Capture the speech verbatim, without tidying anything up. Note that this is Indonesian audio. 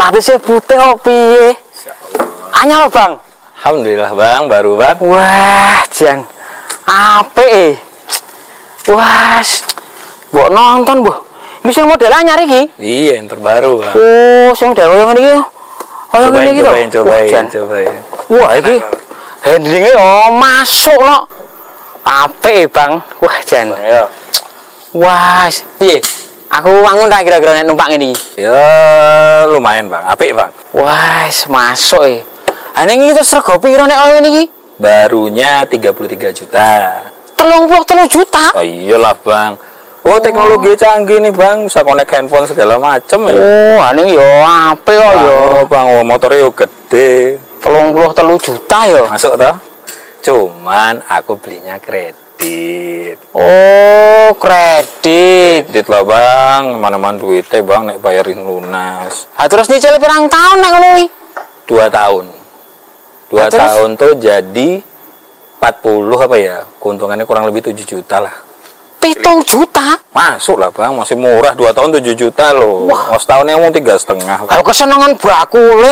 Lapisnya putih kok piye? Anyar bang? Alhamdulillah bang, baru bang. Wah, Jan, apik e. Wah, mbok nonton bu. Ini sing model anyar iki? Iya, yang terbaru bang. Oh, sing model yang ini iki. Oh, yang ini iki to. Cobain, cobain, cobain. Wah, iki handlingnya oh masuk no. Apik e bang. Wah, Jan. Ya. Wah, piye? Aku wangun tak kira-kira nek numpak ngene iki. Ya, lumayan bang, apik bang. Wah, masuk e. Ane iki terus rego piro nek ngene iki? Barunya tiga puluh tiga juta. tiga puluh tiga juta. Oh iyalah bang. Oh teknologi canggih nih bang, bisa connect handphone segala macem ya. Oh, ane yo apik kok yo. Oh bang, oh, motornya yo gede. tiga puluh tiga juta yo. Masuk toh? Cuman aku belinya kredit. Oh, kredit. Kredit lah bang, mana-mana duitnya bang, nek bayarin lunas. Ah terus nyicil pirang tahun nek ngono iki? Dua tahun. Dua Nah, terus? tahun tuh jadi empat puluh apa ya? Keuntungannya kurang lebih tujuh juta lah. Pitung juta. Masuk lah bang, masih murah. Dua tahun tujuh juta loh. Wah. Mau setahun yang mau tiga setengah. Kalau kesenangan bakule